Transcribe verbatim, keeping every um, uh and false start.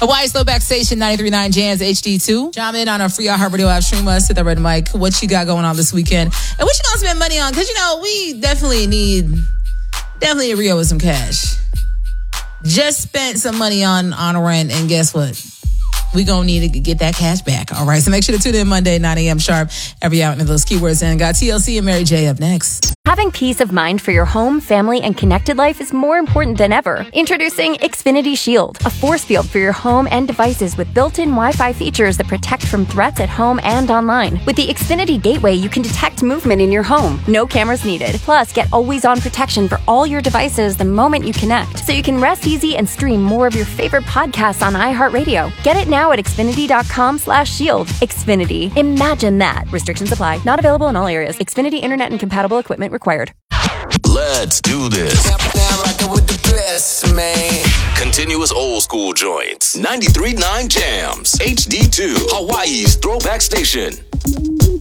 Hawaii's Throwback Station, ninety-three point nine Jams H D two. Chime in on our free iHeartRadio app. Stream us at the Red Mic. What you got going on this weekend? And what you gonna spend money on? Because, you know, we definitely need, definitely a Rio with some cash. Just spent some money on, on rent, and guess what? We gonna need to get that cash back. All right, so make sure to tune in Monday, nine a.m. sharp. Every hour into those keywords. And got T L C and Mary J up next. Having peace of mind for your home, family, and connected life is more important than ever. Introducing Xfinity Shield, a force field for your home and devices with built-in Wi-Fi features that protect from threats at home and online. With the Xfinity Gateway, you can detect movement in your home. No cameras needed. Plus, get always-on protection for all your devices the moment you connect, so you can rest easy and stream more of your favorite podcasts on iHeartRadio. Get it now at Xfinity.com slash shield. Xfinity. Imagine that. Restrictions apply. Not available in all areas. Xfinity Internet and compatible equipment required. Let's do this. Continuous old school joints. ninety-three point nine Jams. H D two. Hawaii's Throwback Station.